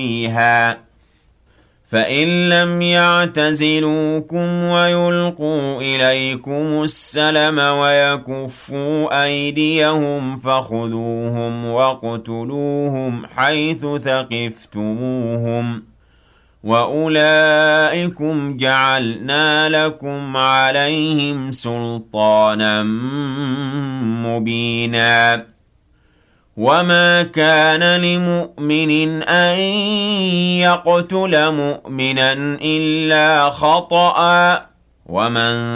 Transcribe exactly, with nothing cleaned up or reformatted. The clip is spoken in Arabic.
فيها فإن لم يعتزلوكم ويلقوا إليكم السلم ويكفوا أيديهم فخذوهم واقتلوهم حيث ثقفتموهم وأولئكم جعلنا لكم عليهم سلطانا مبينا وما كان لمؤمن أن يقتل مؤمنا إلا خطأ ومن